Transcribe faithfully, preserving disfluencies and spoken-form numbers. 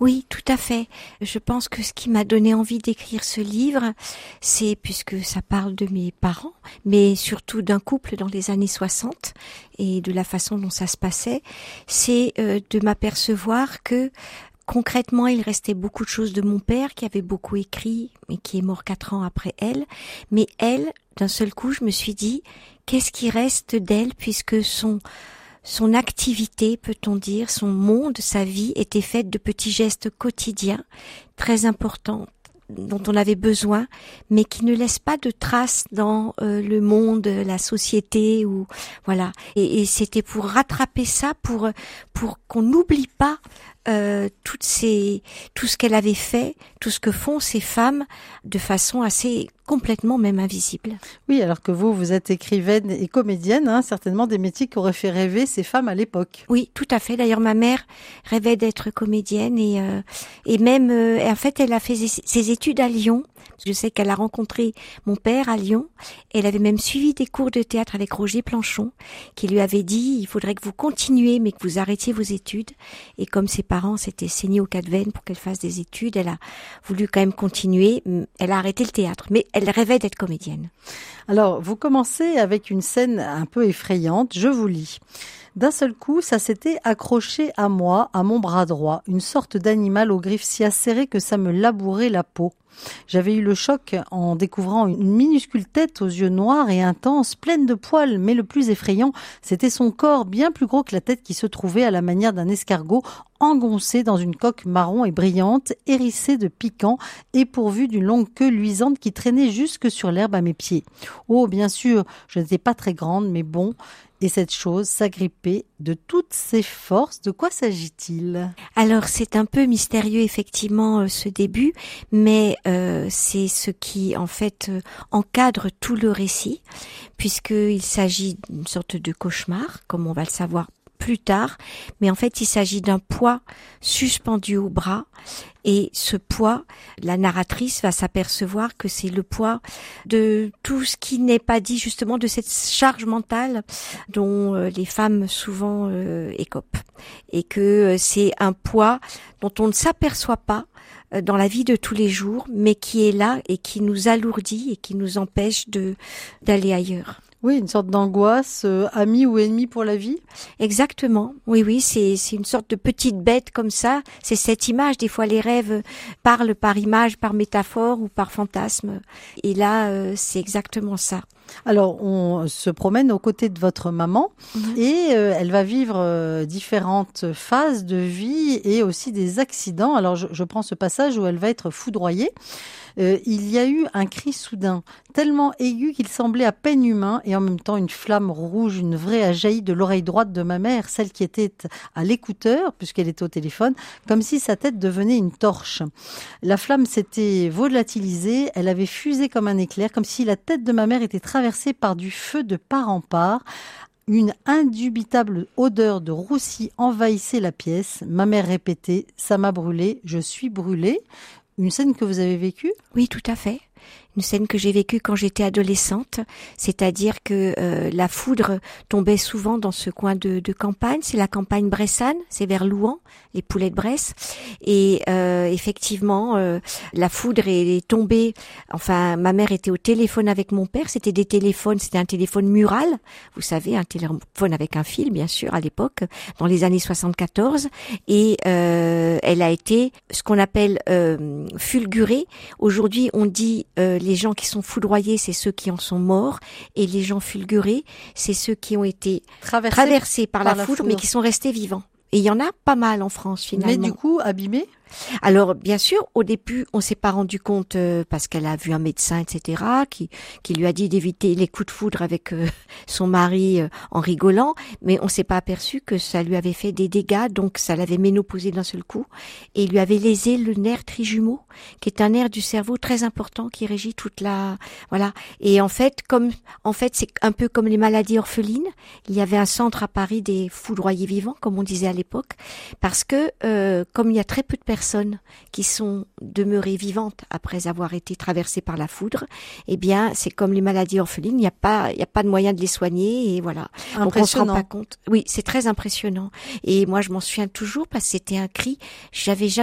Oui, tout à fait. Je pense que ce qui m'a donné envie d'écrire ce livre, c'est, puisque ça parle de mes parents, mais surtout d'un couple dans les années soixante et de la façon dont ça se passait, c'est euh, de m'apercevoir que concrètement, il restait beaucoup de choses de mon père qui avait beaucoup écrit et qui est mort quatre ans après elle. Mais elle, d'un seul coup, je me suis dit, qu'est-ce qui reste d'elle puisque son Son activité, peut-on dire, son monde, sa vie était faite de petits gestes quotidiens, très importants, dont on avait besoin, mais qui ne laissent pas de traces dans euh, le monde, la société, ou voilà. Et, et c'était pour rattraper ça, pour pour qu'on n'oublie pas euh, toutes ces, tout ce qu'elle avait fait, tout ce que font ces femmes, de façon assez complètement même invisible. Oui, alors que vous, vous êtes écrivaine et comédienne, hein, certainement des métiers qui auraient fait rêver ces femmes à l'époque. Oui, tout à fait. D'ailleurs, ma mère rêvait d'être comédienne et euh, et même, euh, en fait, elle a fait ses études à Lyon. Je sais qu'elle a rencontré mon père à Lyon. Elle avait même suivi des cours de théâtre avec Roger Planchon, qui lui avait dit, il faudrait que vous continuiez, mais que vous arrêtiez vos études. Et comme ses parents s'étaient saignés aux quatre veines pour qu'elle fasse des études, elle a voulu quand même continuer. Elle a arrêté le théâtre, mais elle rêvait d'être comédienne. Alors, vous commencez avec une scène un peu effrayante. Je vous lis. D'un seul coup, ça s'était accroché à moi, à mon bras droit, une sorte d'animal aux griffes si acérées que ça me labourait la peau. J'avais eu le choc en découvrant une minuscule tête aux yeux noirs et intenses, pleine de poils, mais le plus effrayant, c'était son corps bien plus gros que la tête qui se trouvait à la manière d'un escargot, engoncé dans une coque marron et brillante, hérissée de piquants et pourvue d'une longue queue luisante qui traînait jusque sur l'herbe à mes pieds. Oh, bien sûr, je n'étais pas très grande, mais bon... Et cette chose s'agrippait de toutes ses forces. De quoi s'agit-il ? Alors, c'est un peu mystérieux, effectivement, euh, ce début, mais euh, c'est ce qui, en fait, euh, encadre tout le récit, puisqu'il s'agit d'une sorte de cauchemar, comme on va le savoir plus tard, mais en fait, il s'agit d'un poids suspendu au bras, et ce poids, la narratrice va s'apercevoir que c'est le poids de tout ce qui n'est pas dit, justement, de cette charge mentale dont euh, les femmes souvent euh, écopent, et que euh, c'est un poids dont on ne s'aperçoit pas euh, dans la vie de tous les jours, mais qui est là et qui nous alourdit et qui nous empêche de d'aller ailleurs. Oui, une sorte d'angoisse, euh, amie ou ennemi pour la vie. Exactement. Oui, oui, c'est c'est une sorte de petite bête comme ça. C'est cette image. Des fois, les rêves parlent par image, par métaphore ou par fantasme. Et là, euh, c'est exactement ça. Alors, on se promène aux côtés de votre maman mmh. et euh, elle va vivre euh, différentes phases de vie et aussi des accidents. Alors, je, je prends ce passage où elle va être foudroyée. Euh, il y a eu un cri soudain, tellement aigu qu'il semblait à peine humain et en même temps une flamme rouge, une vraie, a jailli de l'oreille droite de ma mère, celle qui était à l'écouteur, puisqu'elle était au téléphone, comme si sa tête devenait une torche. La flamme s'était volatilisée, elle avait fusé comme un éclair, comme si la tête de ma mère était traversée par du feu de part en part. Une indubitable odeur de roussi envahissait la pièce. Ma mère répétait « ça m'a brûlé, je suis brûlée ». Une scène que vous avez vécue ? Oui, tout à fait. Une scène que j'ai vécue quand j'étais adolescente, c'est-à-dire que euh, la foudre tombait souvent dans ce coin de, de campagne. C'est la campagne bressane, c'est vers Louhans, les poulets de Bresse. Et euh, effectivement, euh, la foudre est, est tombée. Enfin, ma mère était au téléphone avec mon père. C'était des téléphones, c'était un téléphone mural. Vous savez, un téléphone avec un fil, bien sûr, à l'époque, dans les années soixante-quatorze. Et euh, elle a été ce qu'on appelle euh, fulgurée. Aujourd'hui, on dit euh, les gens qui sont foudroyés, c'est ceux qui en sont morts, et les gens fulgurés, c'est ceux qui ont été traversés, traversés par, par la, la foudre, foudre, mais qui sont restés vivants. Et il y en a pas mal en France, finalement. Mais du coup, abîmés ? Alors, bien sûr, au début, on s'est pas rendu compte euh, parce qu'elle a vu un médecin, et cetera, qui qui lui a dit d'éviter les coups de foudre avec euh, son mari euh, en rigolant, mais on s'est pas aperçu que ça lui avait fait des dégâts, donc ça l'avait ménopausé d'un seul coup, et il lui avait lésé le nerf trijumeau, qui est un nerf du cerveau très important qui régit toute la, voilà. Et en fait, comme en fait, c'est un peu comme les maladies orphelines. Il y avait un centre à Paris des foudroyés vivants, comme on disait à l'époque, parce que euh, comme il y a très peu de personnes qui sont demeurées vivantes après avoir été traversées par la foudre, eh bien, c'est comme les maladies orphelines, il n'y a pas, il n'y a pas de moyen de les soigner, et voilà. Donc on se rend pas compte. Oui, c'est très impressionnant. Et moi, je m'en souviens toujours parce que c'était un cri. J'avais jamais